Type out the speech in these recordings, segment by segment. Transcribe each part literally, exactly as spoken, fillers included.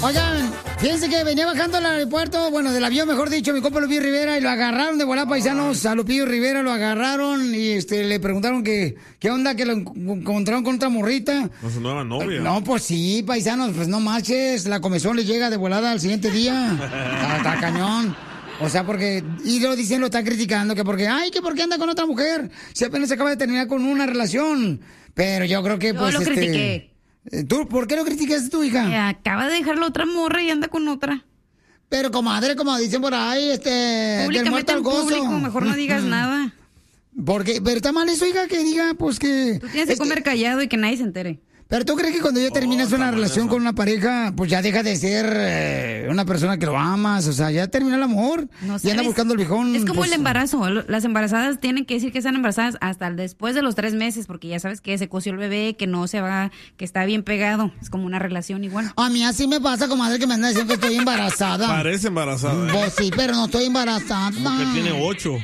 Oigan, fíjense que venía bajando al aeropuerto, bueno, del avión, mejor dicho, mi compa Lupillo Rivera, y lo agarraron de volada, paisanos. A Lupillo Rivera lo agarraron y este le preguntaron que qué onda, que lo encontraron con otra morrita. Con su nueva novia. No, pues sí, paisanos, pues no marches, la comezón le llega de volada al siguiente día. Está, está cañón. O sea, porque, y lo dicen, lo están criticando, que porque, ay, que porque anda con otra mujer, si apenas se acaba de terminar con una relación. Pero yo creo que, Yo pues, lo este... critiqué. ¿Tú, ¿Por qué lo criticaste tu hija? Eh, acaba de dejar la otra morra y anda con otra. Pero, comadre, como dicen por ahí, este... del muerto Públicamente al en gozo. público, mejor no digas nada. Porque, pero está mal eso, hija, que diga, pues que... Tú tienes que comer callado y que nadie se entere. Pero tú crees que cuando ya terminas Oh, una está mal relación eso. con una pareja, pues ya deja de ser eh, una persona que lo amas, o sea, ya terminó el amor No y anda sabes. buscando el viejón. Es como pues, el embarazo. Lo- Las embarazadas tienen que decir que están embarazadas hasta el después de los tres meses, porque ya sabes que se coció el bebé, que no se va, que está bien pegado. Es como una relación igual. A mí así me pasa, comadre, que me anda diciendo que estoy embarazada. Parece embarazada. ¿eh? Pues sí, pero no estoy embarazada. Como que tiene ocho.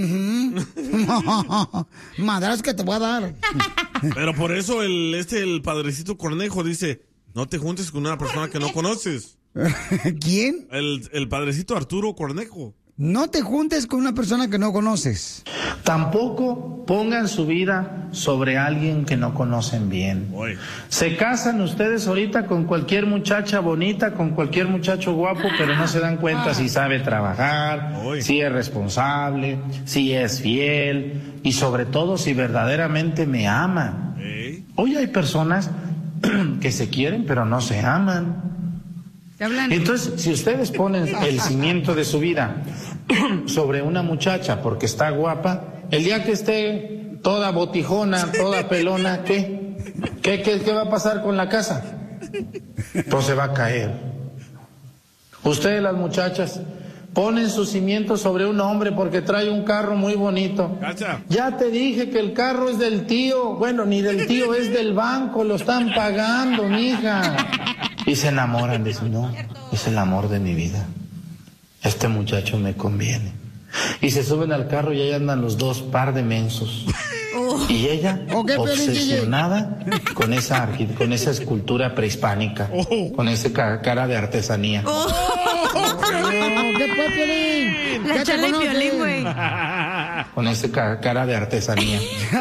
Ujú. Madras que te voy a dar. Pero por eso el este el padrecito Cornejo dice, no te juntes con una persona que no conoces. ¿Quién? El, el padrecito Arturo Cornejo. No te juntes con una persona que no conoces. Tampoco pongan su vida sobre alguien que no conocen bien. Oye. Se casan ustedes ahorita con cualquier muchacha bonita, con cualquier muchacho guapo, pero no se dan cuenta si sabe trabajar, Oye. si es responsable, si es fiel y sobre todo si verdaderamente me ama. Ey. Hoy hay personas que se quieren pero no se aman. ¿Qué hablan? Entonces, si ustedes ponen el cimiento de su vida sobre una muchacha porque está guapa, el día que esté toda botijona, toda pelona, ¿qué? ¿Qué, qué, qué va a pasar con la casa? Pues se va a caer. Ustedes, las muchachas, ponen su cimiento sobre un hombre porque trae un carro muy bonito. Cacha. Ya te dije que el carro es del tío. Bueno, ni del tío, es del banco, lo están pagando, mija. Y se enamoran, dicen, no, es el amor de mi vida. Este muchacho me conviene. Y se suben al carro y ahí andan los dos, par de mensos. Oh. Y ella, Ok, Piolín, obsesionada con esa, arqui- con esa escultura prehispánica, Oh. con esa ca- cara de artesanía. Oh, ¿Qué fue, Piolín? la ¿Qué te chale conoce? Piolín, güey. Con esa ca- cara de artesanía.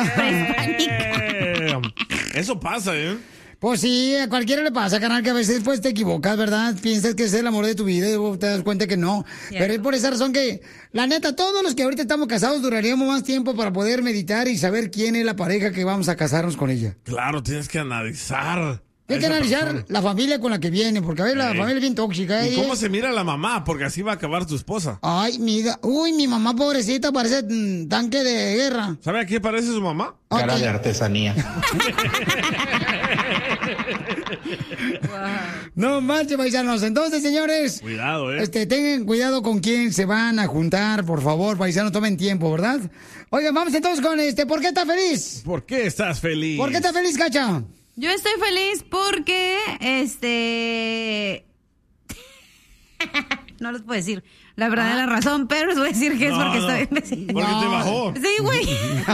Eh, Eso pasa, ¿eh? Pues sí, a cualquiera le pasa, carnal, que a veces pues te equivocas, ¿verdad? Piensas que es el amor de tu vida y luego te das cuenta que no. Cierto. Pero es por esa razón que, la neta, todos los que ahorita estamos casados duraríamos más tiempo para poder meditar y saber quién es la pareja que vamos a casarnos con ella. Claro, tienes que analizar. Hay que esa analizar persona. la familia con la que viene, porque a ver, la Sí. familia es bien tóxica. ¿Y ¿eh? cómo se mira la mamá? Porque así va a acabar tu esposa. Ay, mira, uy, mi mamá pobrecita parece mm, tanque de guerra. ¿Sabe a qué parece su mamá? Cara Ok. de artesanía. No manches, paisanos. Entonces, señores, Cuidado, ¿eh? este, tengan cuidado con quién se van a juntar, por favor, paisanos, tomen tiempo, ¿verdad? Oigan, vamos entonces con este, ¿por qué estás feliz? ¿Por qué estás feliz? ¿Por qué estás feliz, Cacha? Yo estoy feliz porque, este... no les puedo decir la verdadera razón, pero les voy a decir que es No, porque no. estoy... Porque No. te bajó. Sí, güey.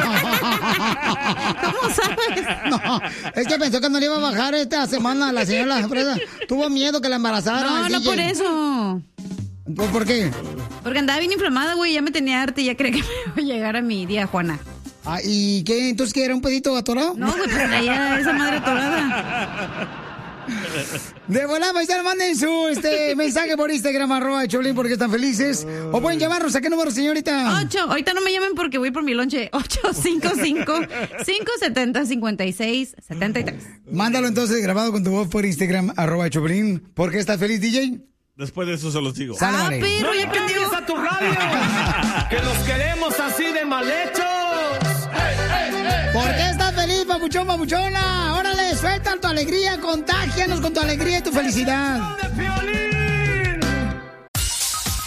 ¿Cómo sabes? No, es que pensó que no le iba a bajar esta semana la señora empresa. Tuvo miedo que la embarazaran. No, al no D J. por eso. ¿Por, por qué? Porque andaba bien inflamada, güey. Ya me tenía harta y ya creía que me iba a llegar a mi día, Juana. Ah, ¿y qué? ¿Entonces qué era un pedito atorado? No, güey, pues traía esa madre atorada. De volada, paisanos, manden su este, mensaje por Instagram, arroba Choplin, porque están felices. O pueden llamarnos. ¿A qué número, señorita? Ocho. Ahorita no me llamen porque voy por mi lonche. Ocho, cinco, cinco, cinco, setenta, cincuenta y seis, setenta y tres. Mándalo entonces grabado con tu voz por Instagram, arroba Choplin. ¿Por qué estás feliz, D J? Después de eso se los digo. Sale, Ah, vale. perro, ya aprendió. a tu radio, que los queremos así de mal hechos. ¿Por qué estás feliz, papuchón, papuchona? Órale, suelta tu alegría, contágianos con tu alegría y tu felicidad. ¡De Piolín!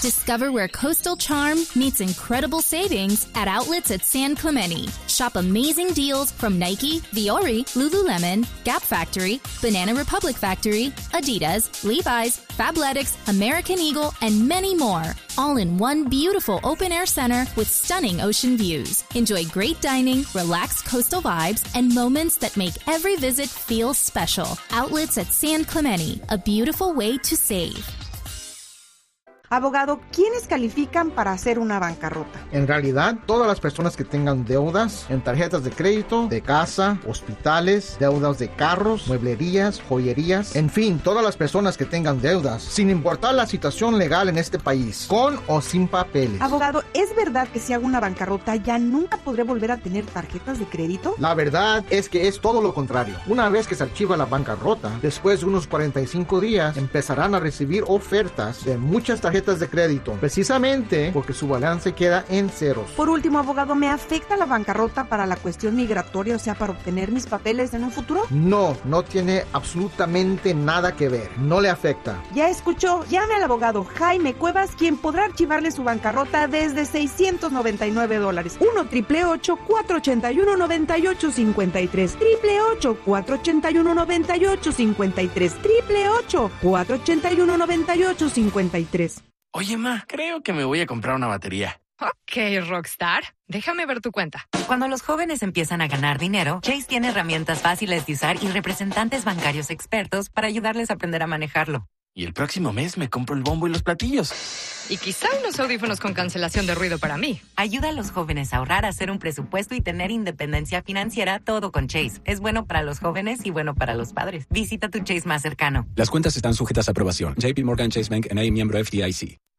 Discover where coastal charm meets incredible savings at outlets at San Clemente. Shop amazing deals from Nike, Viore, Lululemon, Gap Factory, Banana Republic Factory, Adidas, Levi's, Fabletics, American Eagle, and many more. All in one beautiful open-air center with stunning ocean views. Enjoy great dining, relaxed coastal vibes, and moments that make every visit feel special. Outlets at San Clemente, a beautiful way to save. Abogado, ¿quiénes califican para hacer una bancarrota? En realidad, todas las personas que tengan deudas en tarjetas de crédito, de casa, hospitales, deudas de carros, mueblerías, joyerías, en fin, todas las personas que tengan deudas, sin importar la situación legal en este país, con o sin papeles. Abogado, ¿es verdad que si hago una bancarrota ya nunca podré volver a tener tarjetas de crédito? La verdad es que es todo lo contrario. Una vez que se archiva la bancarrota, después de unos cuarenta y cinco días, empezarán a recibir ofertas de muchas tarjetas de crédito, precisamente porque su balance queda en ceros. Por último, abogado, ¿me afecta la bancarrota para la cuestión migratoria, o sea, para obtener mis papeles en un futuro? No, no tiene absolutamente nada que ver. No le afecta. Ya escuchó, llame al abogado Jaime Cuevas, quien podrá archivarle su bancarrota desde seiscientos noventa y nueve dólares. uno, triple ocho, cuatro ochenta y uno, noventa y ocho cincuenta y tres. Triple ocho, cuatro ochenta y uno, noventa y ocho cincuenta y tres. Triple ocho, cuatro ochenta y uno, noventa y ocho cincuenta y tres. Oye, ma, creo que me voy a comprar una batería. Ok, Rockstar, déjame ver tu cuenta. Cuando los jóvenes empiezan a ganar dinero, Chase tiene herramientas fáciles de usar y representantes bancarios expertos para ayudarles a aprender a manejarlo. Y el próximo mes me compro el bombo y los platillos. Y quizá unos audífonos con cancelación de ruido para mí. Ayuda a los jóvenes a ahorrar, a hacer un presupuesto y tener independencia financiera, todo con Chase. Es bueno para los jóvenes y bueno para los padres. Visita tu Chase más cercano. Las cuentas están sujetas a aprobación. J P Morgan Chase Bank N A, miembro F D I C.